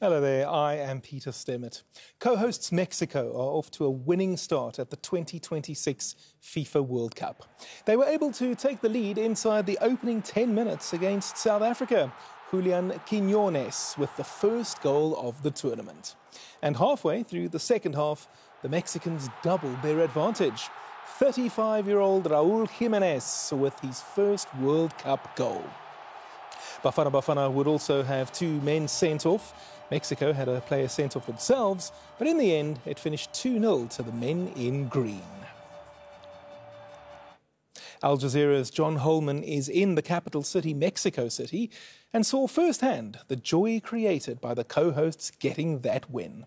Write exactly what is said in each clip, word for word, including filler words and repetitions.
Hello there, I am Peter Stemmet. Co-hosts Mexico are off to a winning start at the twenty twenty-six FIFA World Cup. They were able to take the lead inside the opening ten minutes against South Africa. Julian Quinones with the first goal of the tournament. And halfway through the second half, the Mexicans doubled their advantage. thirty-five-year-old Raul Jimenez with his first World Cup goal. Bafana Bafana would also have two men sent off. Mexico had a player sent off themselves, but in the end it finished two nil to the men in green. Al Jazeera's John Holman is in the capital city, Mexico City, and saw firsthand the joy created by the co-hosts getting that win.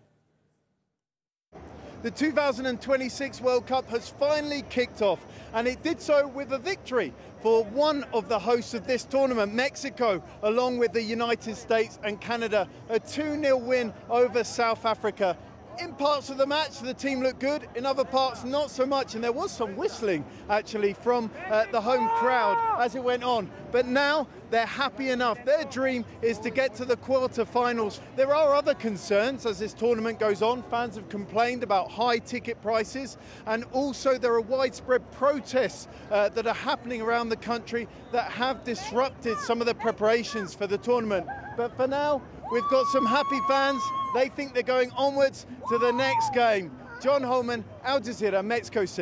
The two thousand twenty-six World Cup has finally kicked off, and it did so with a victory for one of the hosts of this tournament, Mexico, along with the United States and Canada. A two nil win over South Africa. In parts of the match, the team looked good. In other parts, not so much. And there was some whistling, actually, from uh, the home crowd as it went on. But now they're happy enough. Their dream is to get to the quarterfinals. There are other concerns as this tournament goes on. Fans have complained about high ticket prices. And also there are widespread protests uh, that are happening around the country that have disrupted some of the preparations for the tournament. But for now, we've got some happy fans. They think they're going onwards to the next game. John Holman, Al Jazeera, Mexico City.